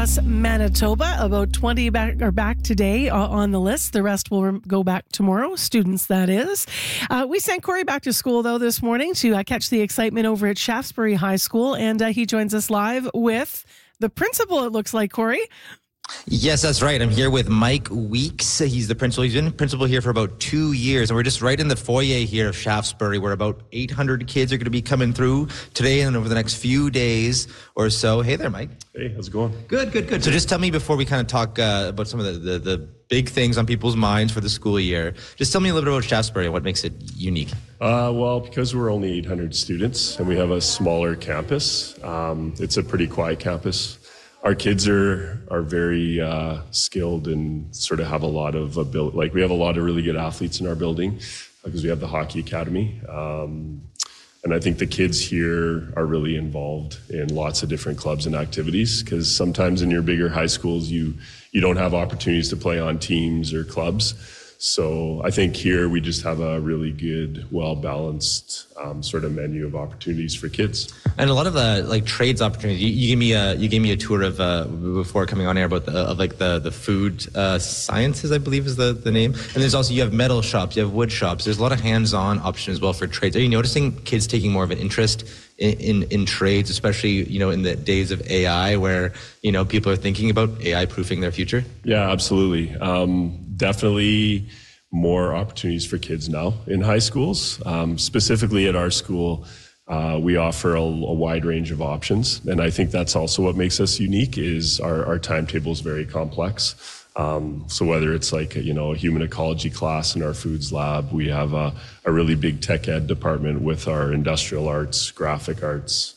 across Manitoba. About 20 are back today on the list. The rest will go back tomorrow, students that is. We sent Corey back to school, though, this morning to catch the excitement over at Shaftesbury High School, and he joins us live with the principal, it looks like, Corey. Yes, that's right. I'm here with Mike Weeks. He's the principal. He's been principal here for about 2 years, and we're just right in the foyer here of Shaftesbury, where about 800 kids are going to be coming through today and over the next few days or so. Hey there, Mike. Hey, how's it going? Good. So just tell me, before we kind of talk about some of the big things on people's minds for the school year, just tell me a little bit about Shaftesbury and what makes it unique. Well, because we're only 800 students and we have a smaller campus, it's a pretty quiet campus. Our kids are very skilled and sort of have a lot of ability. Like, we have a lot of really good athletes in our building because we have the hockey academy. And I think the kids here are really involved in lots of different clubs and activities, because sometimes in your bigger high schools, you don't have opportunities to play on teams or clubs. So I think here we just have a really good, well-balanced sort of menu of opportunities for kids. And a lot of trades opportunities. You gave me a tour of before coming on air about the food sciences, I believe is the name. And there's also, you have metal shops, you have wood shops. There's a lot of hands-on options as well for trades. Are you noticing kids taking more of an interest in trades, especially in the days of AI, where people are thinking about AI proofing their future? Yeah, absolutely. Definitely more opportunities for kids now in high schools. Specifically at our school, we offer a wide range of options, and I think that's also what makes us unique. Is our timetable is very complex. So whether it's like a human ecology class in our foods lab, we have a really big tech ed department with our industrial arts, graphic arts.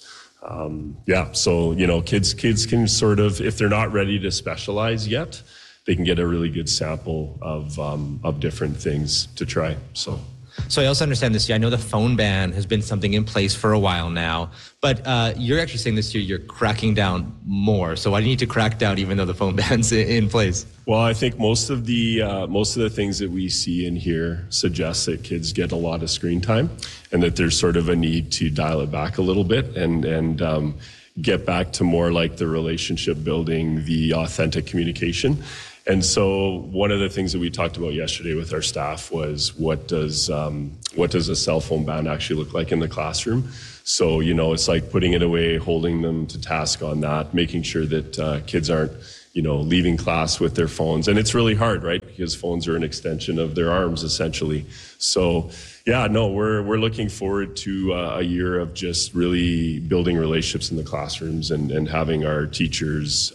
So kids can sort of, if they're not ready to specialize yet, they can get a really good sample of different things to try. So I also understand this year, I know the phone ban has been something in place for a while now, but you're actually saying this year you're cracking down more. So why do you need to crack down even though the phone ban's in place? Well, I think most of the things that we see in here suggest that kids get a lot of screen time, and that there's sort of a need to dial it back a little bit and get back to more like the relationship building, the authentic communication. And so one of the things that we talked about yesterday with our staff was what does a cell phone ban actually look like in the classroom? So, it's like putting it away, holding them to task on that, making sure that kids aren't, leaving class with their phones. And it's really hard, right? Because phones are an extension of their arms, essentially. So, we're looking forward to a year of just really building relationships in the classrooms and having our teachers,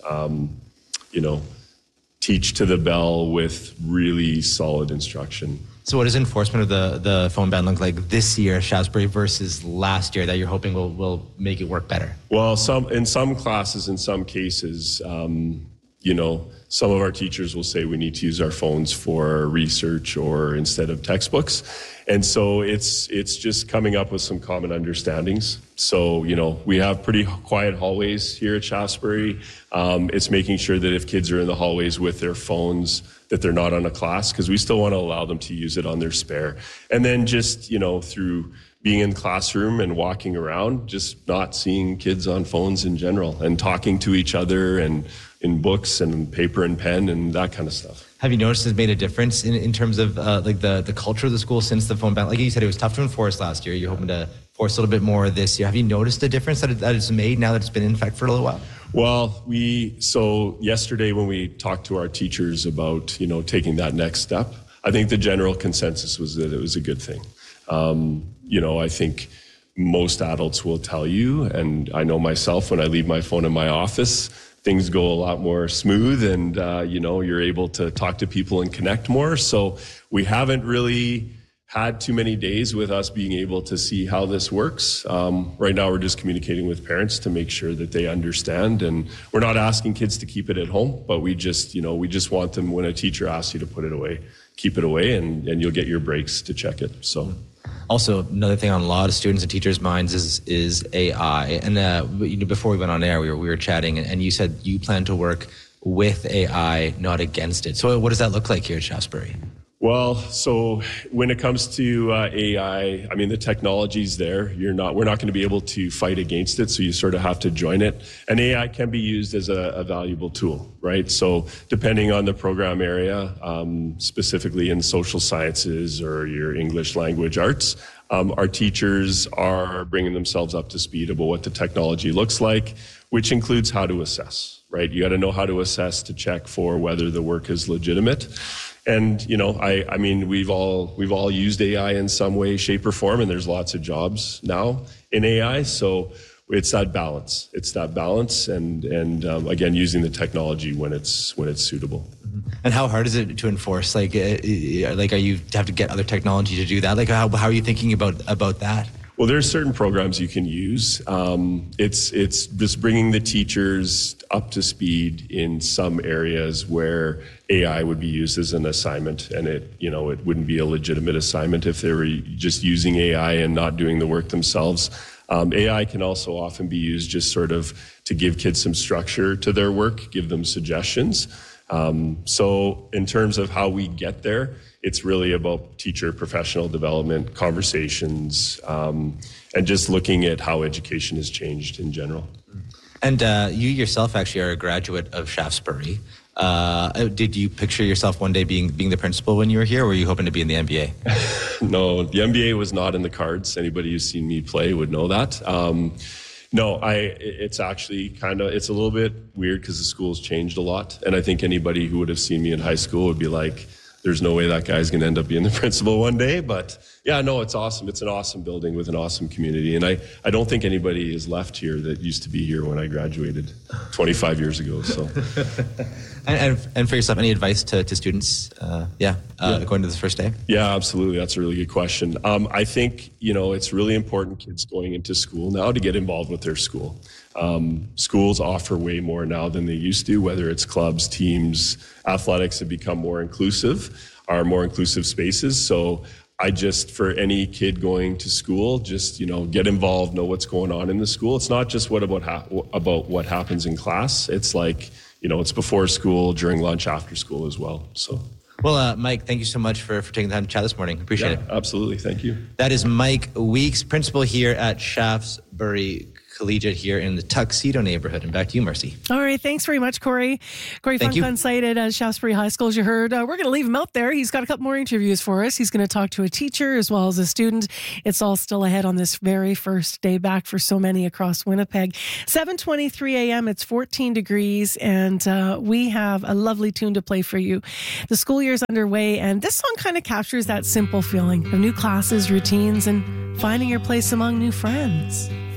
teach to the bell with really solid instruction. So what does enforcement of the phone ban look like this year at Shaftesbury versus last year that you're hoping will make it work better? Well, in some classes, in some cases, some of our teachers will say we need to use our phones for research or instead of textbooks. And so it's just coming up with some common understandings. So, we have pretty quiet hallways here at Shaftesbury. It's making sure that if kids are in the hallways with their phones, that they're not on a class, because we still want to allow them to use it on their spare. And then just, through being in classroom and walking around, just not seeing kids on phones in general and talking to each other and in books and paper and pen and that kind of stuff. Have you noticed it's made a difference in terms of the culture of the school since the phone ban? Like you said, it was tough to enforce last year. You're hoping to force a little bit more this year. Have you noticed a difference that it's made now that it's been in effect for a little while? Well, so yesterday when we talked to our teachers about, taking that next step, I think the general consensus was that it was a good thing. I think most adults will tell you, and I know myself, when I leave my phone in my office, things go a lot more smooth and, you're able to talk to people and connect more. So we haven't really had too many days with us being able to see how this works. Right now, we're just communicating with parents to make sure that they understand. And we're not asking kids to keep it at home, but we just want them, when a teacher asks you to put it away, keep it away, and you'll get your breaks to check it. So. Also, another thing on a lot of students and teachers' minds is AI. And before we went on air, we were chatting, and you said you plan to work with AI, not against it. So what does that look like here at Shaftesbury? Well, so when it comes to AI, I mean, the technology's there. We're not going to be able to fight against it, so you sort of have to join it. And AI can be used as a valuable tool, right? So depending on the program area, specifically in social sciences or your English language arts, our teachers are bringing themselves up to speed about what the technology looks like, which includes how to assess, right? You got to know how to assess to check for whether the work is legitimate. And, you know, I mean, we've all used AI in some way, shape, or form, and there's lots of jobs now in AI. So it's that balance. And again, using the technology when it's suitable. And how hard is it to enforce? Like are you have to get other technology to do that? Like, how are you thinking about that? Well, there's certain programs you can use. It's just bringing the teachers up to speed in some areas where AI would be used as an assignment, and it wouldn't be a legitimate assignment if they were just using AI and not doing the work themselves. AI can also often be used just sort of to give kids some structure to their work, give them suggestions. So in terms of how we get there, it's really about teacher professional development, conversations, and just looking at how education has changed in general. And you yourself actually are a graduate of Shaftesbury. Did you picture yourself one day being the principal when you were here, or were you hoping to be in the NBA? No, the NBA was not in the cards. Anybody who's seen me play would know that. No, it's actually it's a little bit weird because the school's changed a lot. And I think anybody who would have seen me in high school would be like, there's no way that guy's going to end up being the principal one day. But yeah, no, it's awesome. It's an awesome building with an awesome community. And I don't think anybody is left here that used to be here when I graduated 25 years ago. So. And for yourself, any advice to students going to this first day? Yeah, absolutely. That's a really good question. I think, it's really important kids going into school now to get involved with their school. Schools offer way more now than they used to, whether it's clubs, teams, athletics have become more inclusive, are more inclusive spaces. So for any kid going to school, just, get involved, know what's going on in the school. It's not just about what happens in class. It's like, it's before school, during lunch, after school as well. So. Well, Mike, thank you so much for taking the time to chat this morning. Appreciate it. Absolutely. Thank you. That is Mike Weeks, principal here at Shaftesbury Collegiate here in the Tuxedo neighborhood. And back to you, Marcy. All right. Thanks very much, Corey. Corey Funk cited at Shaftesbury High School, as you heard. We're going to leave him out there. He's got a couple more interviews for us. He's going to talk to a teacher as well as a student. It's all still ahead on this very first day back for so many across Winnipeg. 7:23 a.m. It's 14 degrees, and we have a lovely tune to play for you. The school year's underway, and this song kind of captures that simple feeling of new classes, routines, and finding your place among new friends.